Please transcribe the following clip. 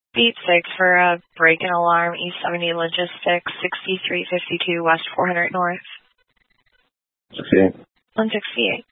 Beat 6 for a break-in alarm, East 70 Logistics, 6352 West 400 North. 68. 168.